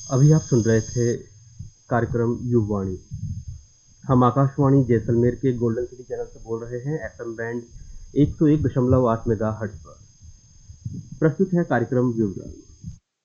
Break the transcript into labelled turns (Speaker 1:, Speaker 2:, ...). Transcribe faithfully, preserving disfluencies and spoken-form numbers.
Speaker 1: अभी आप सुन रहे थे कार्यक्रम युववाणी। हम आकाशवाणी जैसलमेर के गोल्डन सिटी चैनल से बोल रहे हैं, एफएम बैंड एक सौ एक दशमलव आठ मेगाहर्ट्ज पर। प्रस्तुत है कार्यक्रम युववाणी।